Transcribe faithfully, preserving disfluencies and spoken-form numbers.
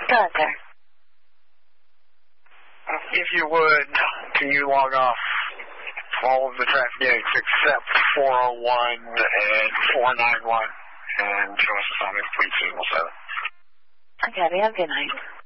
Go ahead, sir. If you would, can you log off all of the traffic gates except four oh one and four ninety-one and show us the Sonic Fleet Signal seven? Okay, have a good night.